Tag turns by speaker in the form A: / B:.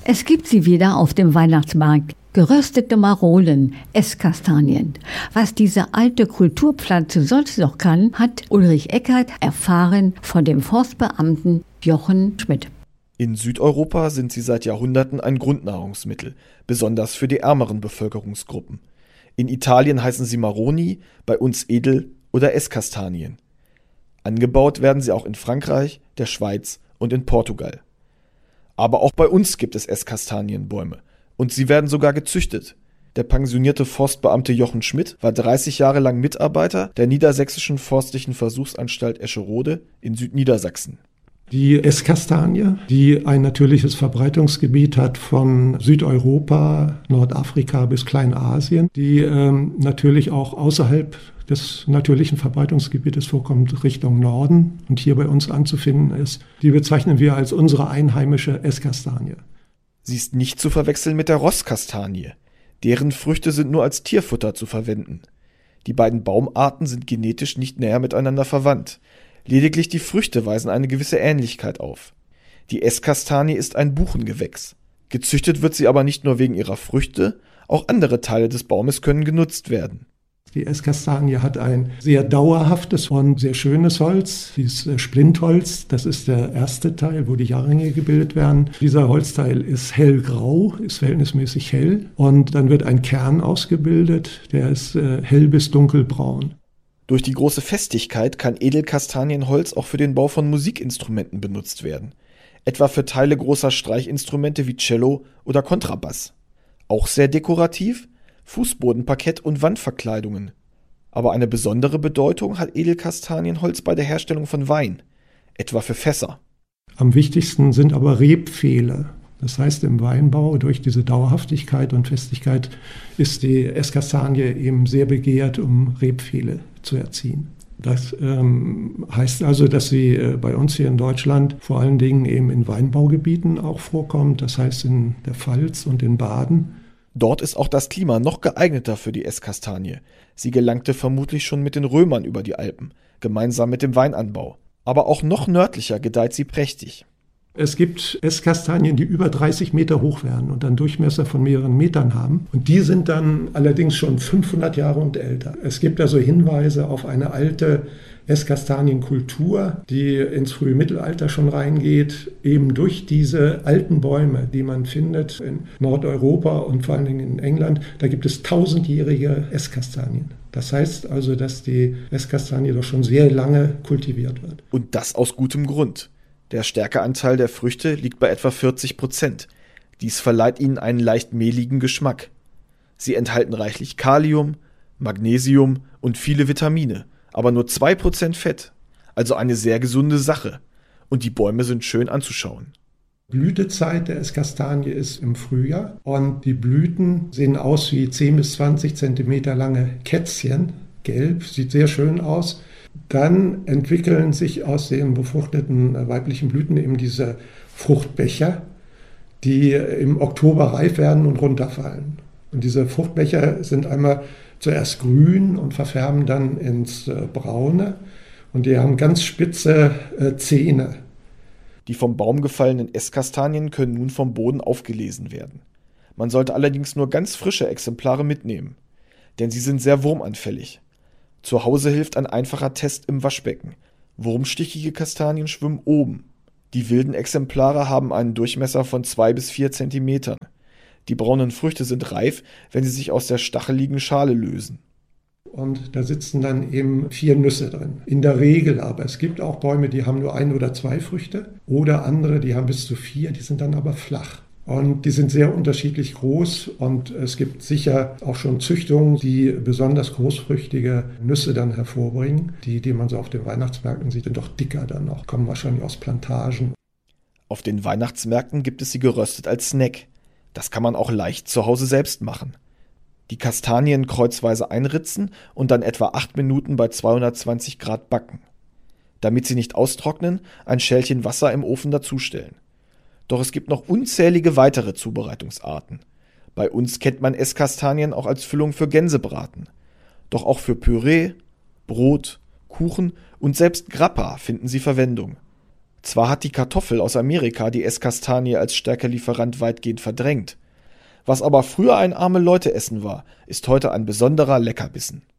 A: Es gibt sie wieder auf dem Weihnachtsmarkt. Geröstete Maronen, Esskastanien. Was diese alte Kulturpflanze sonst noch kann, hat Ulrich Eckert erfahren von dem Forstbeamten Jochen Schmidt.
B: In Südeuropa sind sie seit Jahrhunderten ein Grundnahrungsmittel, besonders für die ärmeren Bevölkerungsgruppen. In Italien heißen sie Maroni, bei uns Edel- oder Esskastanien. Angebaut werden sie auch in Frankreich, der Schweiz und in Portugal. Aber auch bei uns gibt es Esskastanienbäume. Und sie werden sogar gezüchtet. Der pensionierte Forstbeamte Jochen Schmidt war 30 Jahre lang Mitarbeiter der Niedersächsischen Forstlichen Versuchsanstalt Escherode in Südniedersachsen.
C: Die Esskastanie, die ein natürliches Verbreitungsgebiet hat von Südeuropa, Nordafrika bis Kleinasien, die natürlich auch außerhalb des natürlichen Verbreitungsgebietes vorkommt, Richtung Norden und hier bei uns anzufinden ist, die bezeichnen wir als unsere einheimische Esskastanie.
B: Sie ist nicht zu verwechseln mit der Rosskastanie. Deren Früchte sind nur als Tierfutter zu verwenden. Die beiden Baumarten sind genetisch nicht näher miteinander verwandt. Lediglich die Früchte weisen eine gewisse Ähnlichkeit auf. Die Esskastanie ist ein Buchengewächs. Gezüchtet wird sie aber nicht nur wegen ihrer Früchte, auch andere Teile des Baumes können genutzt werden.
C: Die Esskastanie hat ein sehr dauerhaftes und sehr schönes Holz, dieses Splintholz. Das ist der erste Teil, wo die Jahrringe gebildet werden. Dieser Holzteil ist hellgrau, ist verhältnismäßig hell. Und dann wird ein Kern ausgebildet, der ist hell bis dunkelbraun.
B: Durch die große Festigkeit kann Edelkastanienholz auch für den Bau von Musikinstrumenten benutzt werden. Etwa für Teile großer Streichinstrumente wie Cello oder Kontrabass. Auch sehr dekorativ Fußbodenparkett und Wandverkleidungen. Aber eine besondere Bedeutung hat Edelkastanienholz bei der Herstellung von Wein, etwa für Fässer.
C: Am wichtigsten sind aber Rebpfähle. Das heißt, im Weinbau durch diese Dauerhaftigkeit und Festigkeit ist die Esskastanie eben sehr begehrt, um Rebpfähle zu erziehen. Das heißt also, dass sie bei uns hier in Deutschland vor allen Dingen eben in Weinbaugebieten auch vorkommt. Das heißt in der Pfalz und in Baden.
B: Dort ist auch das Klima noch geeigneter für die Esskastanie. Sie gelangte vermutlich schon mit den Römern über die Alpen, gemeinsam mit dem Weinanbau. Aber auch noch nördlicher gedeiht sie prächtig.
C: Es gibt Esskastanien, die über 30 Meter hoch werden und einen Durchmesser von mehreren Metern haben. Und die sind dann allerdings schon 500 Jahre und älter. Es gibt also Hinweise auf eine alte Esskastanienkultur, die ins frühe Mittelalter schon reingeht, eben durch diese alten Bäume, die man findet in Nordeuropa und vor allen Dingen in England. Da gibt es 1000-jährige Esskastanien. Das heißt also, dass die Esskastanie doch schon sehr lange kultiviert wird.
B: Und das aus gutem Grund. Der Stärkeanteil der Früchte liegt bei etwa 40%. Dies verleiht ihnen einen leicht mehligen Geschmack. Sie enthalten reichlich Kalium, Magnesium und viele Vitamine, aber nur 2% Fett. Also eine sehr gesunde Sache. Und die Bäume sind schön anzuschauen.
C: Blütezeit der Esskastanie ist im Frühjahr und die Blüten sehen aus wie 10 bis 20 Zentimeter lange Kätzchen. Gelb, sieht sehr schön aus. Dann entwickeln sich aus den befruchteten weiblichen Blüten eben diese Fruchtbecher, die im Oktober reif werden und runterfallen. Und diese Fruchtbecher sind einmal zuerst grün und verfärben dann ins Braune. Und die haben ganz spitze Zähne.
B: Die vom Baum gefallenen Esskastanien können nun vom Boden aufgelesen werden. Man sollte allerdings nur ganz frische Exemplare mitnehmen, denn sie sind sehr wurmanfällig. Zu Hause hilft ein einfacher Test im Waschbecken. Wurmstichige Kastanien schwimmen oben. Die wilden Exemplare haben einen Durchmesser von 2 bis 4 Zentimetern. Die braunen Früchte sind reif, wenn sie sich aus der stacheligen Schale lösen.
C: Und da sitzen dann eben 4 Nüsse drin. In der Regel aber. Es gibt auch Bäume, die haben nur 1 oder 2 Früchte. Oder andere, die haben bis zu 4, die sind dann aber flach. Und die sind sehr unterschiedlich groß und es gibt sicher auch schon Züchtungen, die besonders großfrüchtige Nüsse dann hervorbringen. Die man so auf den Weihnachtsmärkten sieht, sind doch dicker dann noch, kommen wahrscheinlich aus Plantagen.
B: Auf den Weihnachtsmärkten gibt es sie geröstet als Snack. Das kann man auch leicht zu Hause selbst machen. Die Kastanien kreuzweise einritzen und dann etwa 8 Minuten bei 220 Grad backen. Damit sie nicht austrocknen, ein Schälchen Wasser im Ofen dazustellen. Doch es gibt noch unzählige weitere Zubereitungsarten. Bei uns kennt man Esskastanien auch als Füllung für Gänsebraten. Doch auch für Püree, Brot, Kuchen und selbst Grappa finden sie Verwendung. Zwar hat die Kartoffel aus Amerika die Esskastanie als Stärkelieferant weitgehend verdrängt. Was aber früher ein Arme-Leute-Essen war, ist heute ein besonderer Leckerbissen.